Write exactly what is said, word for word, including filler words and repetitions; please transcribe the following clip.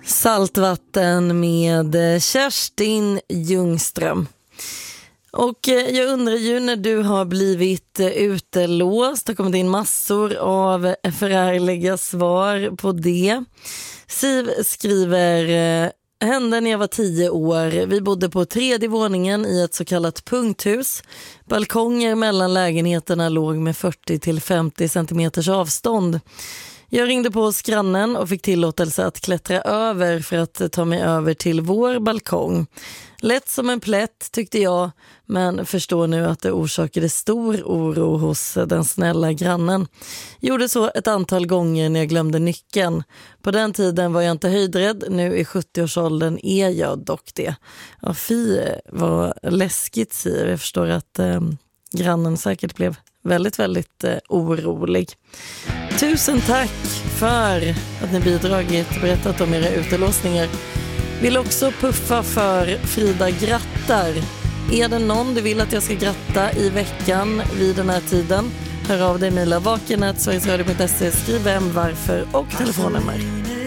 Saltvatten med Kerstin Ljungström. Och jag undrar ju, när du har blivit utelåst, det har kommit in massor av förärliga svar på det. Siv skriver: hände när jag var tio år. Vi bodde på tredje våningen i ett så kallat punkthus. Balkonger mellan lägenheterna låg med fyrtio till femtio centimeters avstånd. Jag ringde på hos grannen och fick tillåtelse att klättra över för att ta mig över till vår balkong. Lätt som en plätt tyckte jag, men förstår nu att det orsakade stor oro hos den snälla grannen. Gjorde så ett antal gånger när jag glömde nyckeln. På den tiden var jag inte höjdrädd, nu i sjuttio-årsåldern är jag dock det. Ja, fy, vad läskigt, säger jag. förstår att eh, grannen säkert blev väldigt, väldigt eh, orolig. Tusen tack för att ni bidragit och berättat om era utelåsningar. Vill också puffa för Frida grattar. Är det någon du vill att jag ska gratta i veckan vid den här tiden? Hör av dig, mejla vaken snabel-a sverigesradio punkt se, skriv vem, varför och telefonnummer.